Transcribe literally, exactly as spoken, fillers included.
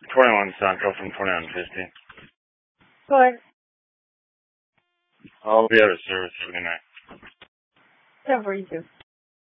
twenty-one Central from twenty-one fifty. Go ahead. I'll be out of service seventy-nine. ten forty-two.